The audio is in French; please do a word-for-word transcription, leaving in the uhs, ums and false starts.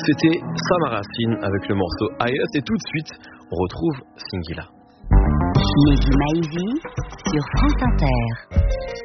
C'était Sama Racine avec le morceau Ayus et tout de suite, on retrouve Singila. Mehdi Maizi sur France Inter.